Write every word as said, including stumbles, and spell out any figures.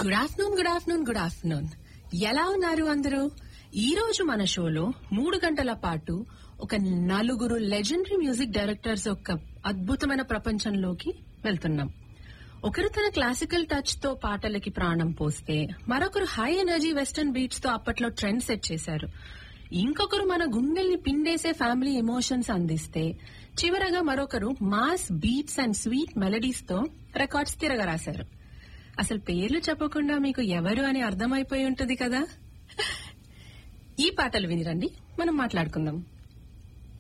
Good afternoon good afternoon good afternoon ఎలా ఉన్నారు అందరూ? ఈ రోజు మన షోలో మూడు గంటల పాటు ఒక నలుగురు లెజెండరీ మ్యూజిక్ డైరెక్టర్స్ యొక్క అద్భుతమైన ప్రపంచంలోకి వెళ్తున్నాం. ఒకరు తన క్లాసికల్ టచ్ తో పాటలకి ప్రాణం పోస్తే, మరొకరు హై ఎనర్జీ వెస్టర్న్ బీట్స్ తో అప్పట్లో ట్రెండ్ సెట్ చేశారు. ఇంకొకరు మన గుండెల్ని పిండేసే ఫ్యామిలీ ఎమోషన్స్ అందిస్తే, చివరగా మరొకరు mass beats and sweet melodies తో రికార్డ్స్ తిరగరాశారు. అసలు పేర్లు చెప్పకుండా మీకు ఎవరు అని అర్థమైపోయి ఉంటుంది కదా. ఈ పాటలు వినిరండి, మనం మాట్లాడుకుందాం.